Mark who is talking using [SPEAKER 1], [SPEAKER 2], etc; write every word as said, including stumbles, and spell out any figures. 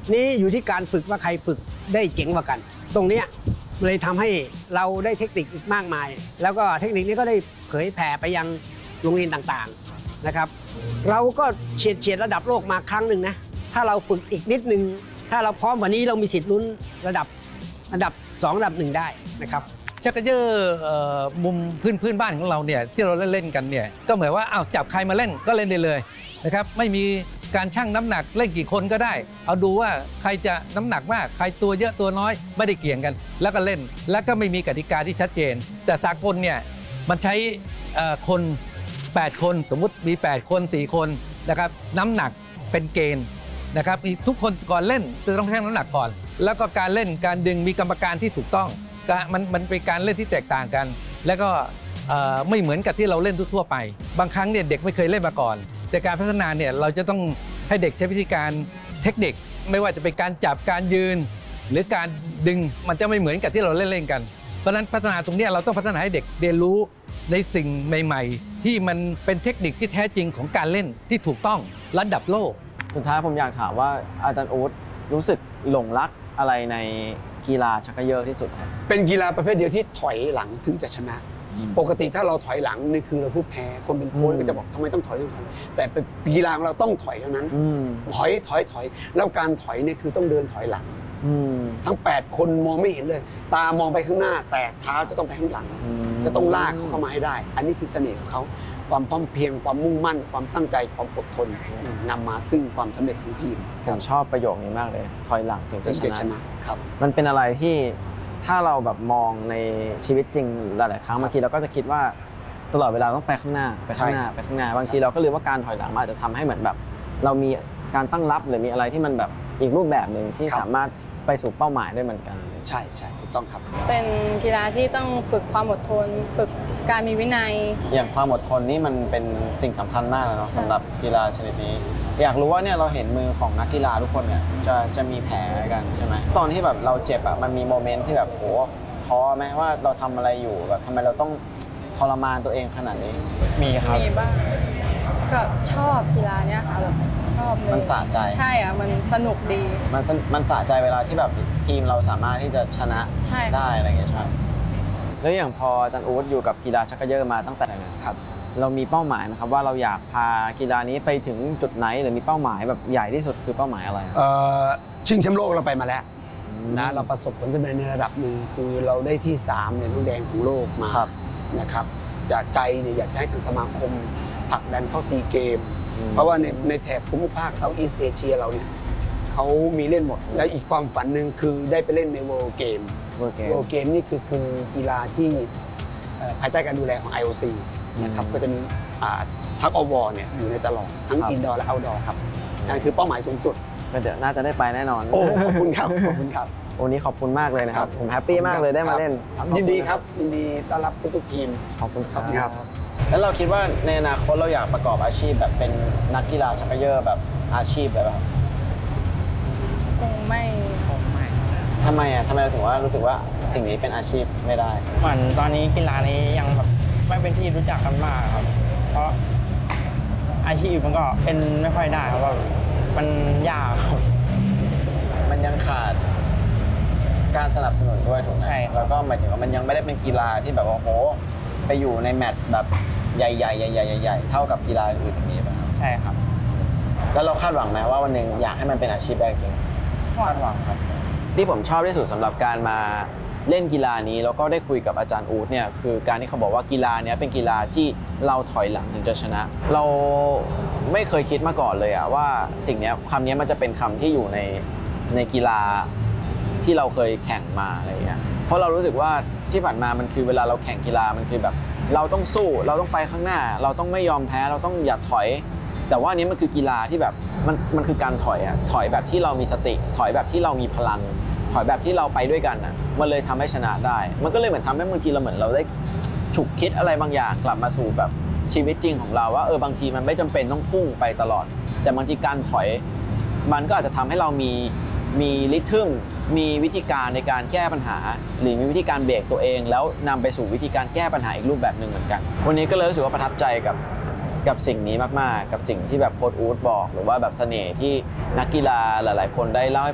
[SPEAKER 1] นี่อยู่ที่การฝึกว่าใครฝึกได้เจ๋งกว่ากันตรงนี้เลยทำให้เราได้เทคนิคอีกมากมายแล้วก็เทคนิคนี้ก็ได้เผยแผ่ไปยังโรงเรียนต่างๆนะครับเราก็เฉียดเฉียดระดับโลกมาครั้งหนึ่งนะถ้าเราฝึกอีกนิดนึงถ้าเราพร้อมกว่านี้เรามีสิทธิ์ลุ้นระดับระดับสองระดับหนึ่งได้นะครับ
[SPEAKER 2] ชักกระเยอะมุมพื้นพื้นบ้านของเราเนี่ยที่เราเล่นๆกันเนี่ยก็เหมือนว่าอ้าวจับใครมาเล่นก็เล่นได้เลยนะครับไม่มีการชั่งน้ำหนักเล่นกี่คนก็ได้เอาดูว่าใครจะน้ำหนักมากใครตัวเยอะตัวน้อยไม่ได้เกี่ยงกันแล้วก็เล่นแล้วก็ไม่มีกติกาที่ชัดเจนแต่สากลเนี่ยมันใช้คนแปดคนสมมุติมีแปดคนสี่คนนะครับน้ำหนักเป็นเกณฑ์นะครับทุกคนก่อนเล่นจะต้องชั่งน้ำหนักก่อนแล้วก็การเล่นการดึงมีกรรมการที่ถูกต้องมันมันเป็นการเล่นที่แตกต่างกันแล้วก็ไม่เหมือนกับที่เราเล่นทั่วไปบางครั้งเนี่ยเด็กไม่เคยเล่นมาก่อนแต่การพัฒนาเนี่ยเราจะต้องให้เด็กใช้วิธีการเทคนิคไม่ว่าจะเป็นการจับการยืนหรือการดึงมันจะไม่เหมือนกับที่เราเล่นเล่นกันเพราะฉะนั้นพัฒนาตรงนี้เราต้องพัฒนาให้เด็กเรียนรู้ในสิ่งใหม่ๆที่มันเป็นเทคนิคที่แท้จริงของการเล่นที่ถูกต้องระดับโลก
[SPEAKER 3] สุดท้ายผมอยากถามว่าอาจารย์อู๊ดรู้สึกหลงรักอะไรในกีฬาชักเกยอร์ที่สุดครับ
[SPEAKER 1] เป็นกีฬาประเภทเดียวที่ถอยหลังถึงจะชนะปกติถ้าเราถอยหลังนี่คือเราผู้แพ้คนเป็นโค้ชก็จะบอกทำไมต้องถอยต้องถอยแต่เป็นกีฬาของเราต้องถอยเท่านั้นถอยถอยถอยแล้วการถอยเนี่ยคือต้องเดินถอยหลังทั้งแปดคนมองไม่เห็นเลยตามองไปข้างหน้าแต่เท้าจะต้องไปข้างหลังจะต้องลากเขาเข้ามาให้ได้อันนี้คือเสน่ห์ของเขาความพร้อมเพรียงความมุ่งมั่นความตั้งใจความอดทนนำมาซึ่งความสำเร็จของทีม
[SPEAKER 3] ผมชอบประโยคนี้มากเลยถอยหลังถึงจะชนะครับมันเป็นอะไรที่ถ้าเราแบบมองในชีวิตจริงหลายๆครั้งบางทีเราก็จะคิดว่าตลอดเวลาต้องไปข้างหน้าไปข้างหน้าไปข้างหน้าบางทีเราก็ลืมว่าการถอยหลังอาจจะทำให้เหมือนแบบเรามีการตั้งรับหรือมีอะไรที่มันแบบอีกรูปแบบหนึ่งที่สามารถไปสู่เป้าหมายได้เหมือนกัน
[SPEAKER 1] ใช่ใช่ถูกต้องครับ
[SPEAKER 4] เป็นกีฬาที่ต้องฝึกความอดทนฝึกการมีวินัย
[SPEAKER 3] อย่างความอดทนนี่มันเป็นสิ่งสำคัญมากเลยเนาะสำหรับกีฬาชนิดนี้อยากรู้ว่าเนี่ยเราเห็นมือของนักกีฬาทุกคนเนี่ยจะจะมีแผลกันใช่ไหมตอนที่แบบเราเจ็บอ่ะมันมีโมเมนต์ที่แบบโหท้อไหมว่าเราทำอะไรอยู่แบบทำไมเราต้องทรมานตัวเองขนาดนี้
[SPEAKER 4] มีครับมีบ้างก็ชอบกีฬาเนี้ยค่ะแบบชอบเลย
[SPEAKER 3] มันสะใจ
[SPEAKER 4] ใช่อ่ะมันสนุกดี
[SPEAKER 3] มันมันสะใจเวลาที่แบบทีมเราสามารถที่จะชนะได้อะไรอย่างเงี้ยใช่แล้วอย่างพออาจารย์อู๊ดอยู่กับกีฬาชักเกยอร์มาตั้งแต่ไหนครับเรามีเป้าหมายไหมครับว่าเราอยากพากีฬานี้ไปถึงจุดไหนหรือมีเป้าหมายแบบใหญ่ที่สุดคือเป้าหมายอะไร
[SPEAKER 1] เอ่อชิงแชมป์โลกเราไปมาแล้วนะเราประสบผลสำเร็จในระดับหนึ่งคือเราได้ที่สามเหรียญทองแดงของโลกมานะครับจากใจเนี่ยอยากให้ทางสมาคมผลักดันเข้าซีเกมเพราะว่าในในแถบภูมิภาคเซาท์อีสต์เอเชียเราเนี่ยเขามีเล่นหมดแล้วอีกความฝันหนึ่งคือได้ไปเล่นในเวิลด์เกมเวิลด์เกมนี่คือคือกีฬาที่ภายใต้การดูแลของ ไอ โอ ซี นะครับก็จะมีทักอวอร์เนี่ยอยู่ในตลอดทั้งอินดอร์และเอาท์ดอร์ครับนั่นคือเป้าหมายสูงสุด
[SPEAKER 3] เดี๋ยวน่าจะได้ไปแน่นอน
[SPEAKER 1] โอ้ขอบคุณครับขอบคุณครับ
[SPEAKER 3] วันนี้ขอบคุณมากเลยนะครับผมแฮปปี้มากเลยได้มาเล่น
[SPEAKER 1] ยินดีครับยินดีต้อนรับทุกทีม
[SPEAKER 3] ขอบคุณครับแล้วเราคิดว่าในอนาคตเราอยากประกอบอาชีพแบบเป็นนักกีฬาชักเกยอร์แบบอาชีพเลยป่ะ
[SPEAKER 4] คงไม่คงไม่
[SPEAKER 3] ทำไมอ่ะทำไมเราถึงว่ารู้สึกว่าสิ่งนี้เป็นอาชีพไม่ได้
[SPEAKER 5] เหมือนตอนนี้กีฬานี้ยังแบบไม่เป็นที่รู้จักกันมากครับเพราะอาชีพมันก็เป็นไม่ค่อยได้เพราะว่ามันยาก
[SPEAKER 3] มันยังขาดการสนับสนุนด้วยถูกไหมใช่แล้วก็หมายถึงว่ามันยังไม่ได้เป็นกีฬาที่แบบว่าโหไปอยู่ในแมตช์แบบใหญ่ๆใหญ่ๆใหญ่ๆเท่ากับกีฬาอื่นอย่างนี้ป่ะ
[SPEAKER 5] ใช่ครับ
[SPEAKER 3] แล้วเราคาดหวังไหมว่าวันหนึ่งอยากให้มันเป็นอาชีพได้จริง
[SPEAKER 5] คาดหวังครับ
[SPEAKER 3] ที่ผมชอบที่สุดสำหรับการมาเล่นกีฬานี้แล้วก็ได้คุยกับอาจารย์อู๊ดเนี่ยคือการที่เขาบอกว่ากีฬานี้เป็นกีฬาที่เราถอยหลังถึงจะชนะเราไม่เคยคิดมาก่อนเลยอะว่าสิ่งนี้คำนี้มันจะเป็นคำที่อยู่ในในกีฬาที่เราเคยแข่งมาอะไรอย่างเงี้ยเพราะเรารู้สึกว่าที่ผ่านมามันคือเวลาเราแข่งกีฬามันคือแบบเราต้องสู้เราต้องไปข้างหน้าเราต้องไม่ยอมแพ้เราต้องอย่าถอยแต่ว่านี้มันคือกีฬาที่แบบมันมันคือการถอยอะถอยแบบที่เรามีสติถอยแบบที่เรามีพลังถอยแบบที่เราไปด้วยกันอะมันเลยทำให้ชนะได้มันก็เลยเหมือนทำให้บางทีเราเหมือนเราได้ฉุกคิดอะไรบางอย่างกลับมาสู่แบบชีวิตจริงของเราว่าเออบางทีมันไม่จำเป็นต้องพุ่งไปตลอดแต่บางทีการถอยมันก็อาจจะทำให้เรามีมีริทึมมีวิธีการในการแก้ปัญหาหรือมีวิธีการเบรกตัวเองแล้วนำไปสู่วิธีการแก้ปัญหาอีกรูปแบบหนึ่งเหมือนกันวันนี้ก็เลยรู้สึกว่าประทับใจกับกับสิ่งนี้มากๆกับสิ่งที่แบบโค้ชอู๊ดบอกหรือว่าแบบเสน่ห์ที่นักกีฬาหลายๆคนได้เล่า